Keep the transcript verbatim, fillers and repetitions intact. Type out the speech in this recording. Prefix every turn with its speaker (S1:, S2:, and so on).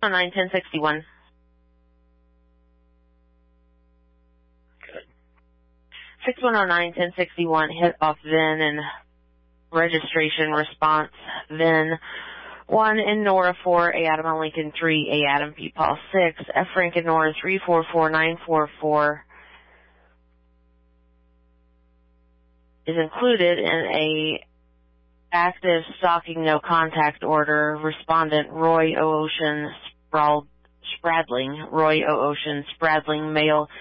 S1: oh nine, ten sixty-one. six one oh nine, ten sixty-one, hit off V I N and registration response. V I N one in Nora four, A Adam on Lincoln three, A Adam P Paul six, F Frank in Nora three four four nine four four is included in a active stalking no contact order. Respondent Roy O. Ocean Spradling, Roy O. Ocean Spradling, male,